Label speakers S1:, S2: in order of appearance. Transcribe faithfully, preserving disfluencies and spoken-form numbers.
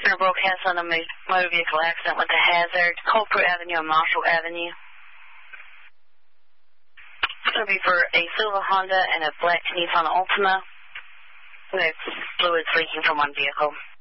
S1: Center broadcast on a motor vehicle accident with a hazard, Culper Avenue and Marshall Avenue. It's going to be for a silver Honda and a black Nissan Altima with fluids leaking from one vehicle.